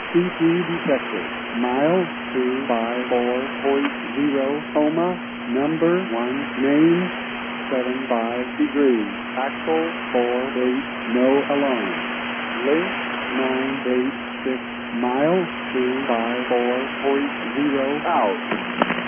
CP detected. Miles 254.0, Homa, number 1, name 75 degrees, axle 48, no alarm. Link 986, miles 254.0 out.